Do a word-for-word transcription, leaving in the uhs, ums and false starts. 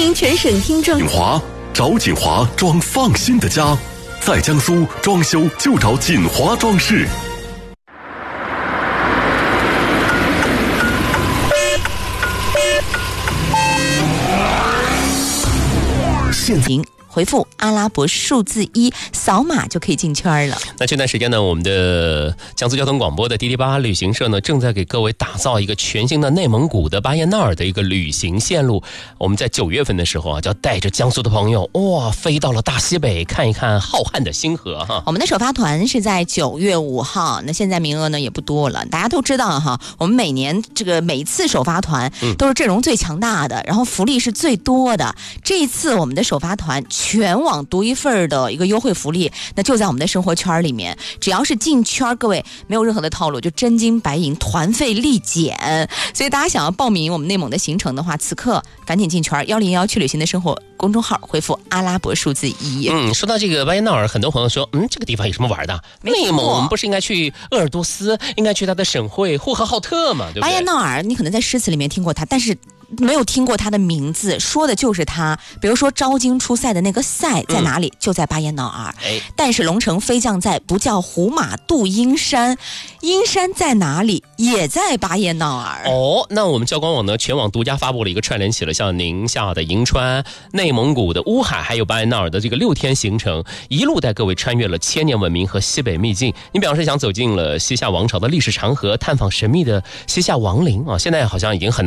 迎全省听众。 锦华找锦华装放心的家，在江苏装修就找锦华装饰。 现在回复阿拉伯数字一，扫码就可以进圈了。 那这段时间呢，我们的江苏交通广播的滴滴八旅行社呢，正在给各位打造一个全新的内蒙古的巴彦淖尔的一个旅行线路。我们在九月份的时候啊，就要带着江苏的朋友哇，飞到了大西北，看一看浩瀚的星河哈。 我们的首发团是在九月五号，那现在名额呢也不多了。大家都知道哈，我们每年这个每一次首发团都是阵容最强大的，然后福利是最多的。这一次我们的首发团全网独一份的一个优惠福利，那就在我们的生活圈里面，只要是进圈，各位没有任何的套路，就真金白银，团费立减。所以大家想要报名我们内蒙的行程的话，此刻赶紧进圈，幺零幺去旅行的生活公众号回复阿拉伯数字一。 嗯，说到这个巴彦淖尔，很多朋友说，嗯，这个地方有什么玩的？内蒙我们不是应该去鄂尔多斯，应该去它的省会呼和浩特嘛，对不对？ 巴彦淖尔，你可能在诗词里面听过它，但是没有听过它的名字，说的就是它。比如说招金出塞的那个塞在哪里？嗯、就在巴彦淖尔。 哎， 但是龙城飞将在，不叫胡马度阴山，阴山在哪里？也在巴彦淖尔。 哦，那我们交广网呢，全网独家发布了一个串联起了像宁夏的银川、内蒙古的乌海，还有巴彦淖尔的这个六天行程，一路带各位穿越了千年文明和西北秘境。你比方说想走进了西夏王朝的历史长河，探访神秘的西夏王陵啊，现在好像已经很难